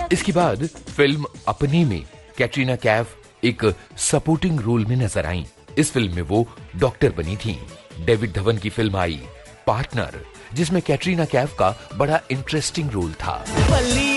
इसके बाद फिल्म अपने में कैटरीना कैफ एक सपोर्टिंग रोल में नजर आईं। इस फिल्म में वो डॉक्टर बनी थीं। डेविड धवन की फिल्म आई पार्टनर, जिसमें कैटरीना कैफ का बड़ा इंटरेस्टिंग रोल था।